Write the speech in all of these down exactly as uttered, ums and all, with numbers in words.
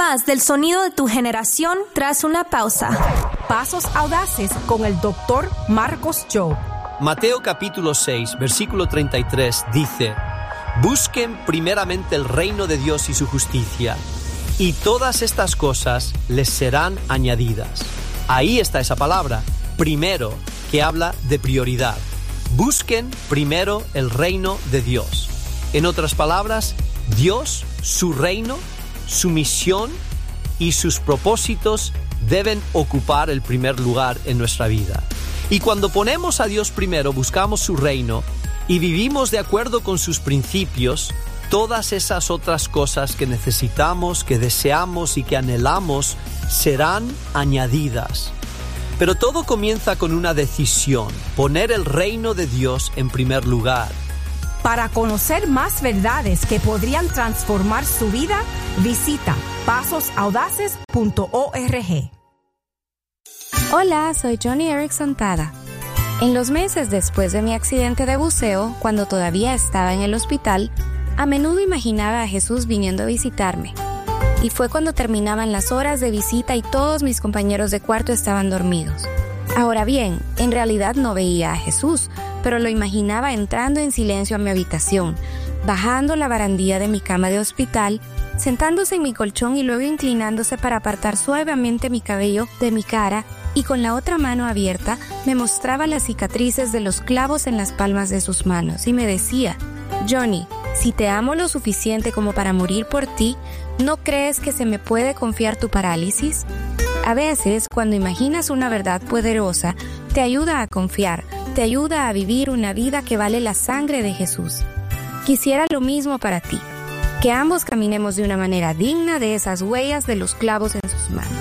Más del sonido de tu generación tras una pausa. Pasos Audaces con el doctor Marcos Job. Mateo capítulo seis, versículo treinta y tres dice: busquen primeramente el reino de Dios y su justicia, y todas estas cosas les serán añadidas. Ahí está esa palabra, primero, que habla de prioridad. Busquen primero el reino de Dios. En otras palabras, Dios, su reino, su misión y sus propósitos deben ocupar el primer lugar en nuestra vida. Y cuando ponemos a Dios primero, buscamos su reino y vivimos de acuerdo con sus principios, todas esas otras cosas que necesitamos, que deseamos y que anhelamos serán añadidas. Pero todo comienza con una decisión: poner el reino de Dios en primer lugar. Para conocer más verdades que podrían transformar su vida, visita pasos audaces punto org. Hola, soy Johnny Erickson Tada. En los meses después de mi accidente de buceo, cuando todavía estaba en el hospital, a menudo imaginaba a Jesús viniendo a visitarme. Y fue cuando terminaban las horas de visita y todos mis compañeros de cuarto estaban dormidos. Ahora bien, en realidad no veía a Jesús, pero lo imaginaba entrando en silencio a mi habitación, bajando la barandilla de mi cama de hospital, sentándose en mi colchón y luego inclinándose para apartar suavemente mi cabello de mi cara, y con la otra mano abierta me mostraba las cicatrices de los clavos en las palmas de sus manos y me decía: Johnny, si te amo lo suficiente como para morir por ti, ¿no crees que se me puede confiar tu parálisis? A veces, cuando imaginas una verdad poderosa, te ayuda a confiar, te ayuda a vivir una vida que vale la sangre de Jesús. Quisiera lo mismo para ti, que ambos caminemos de una manera digna de esas huellas de los clavos en sus manos.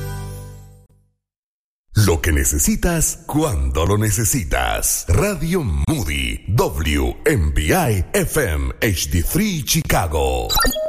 Lo que necesitas cuando lo necesitas. Radio Moody, W M B I F M H D tres Chicago.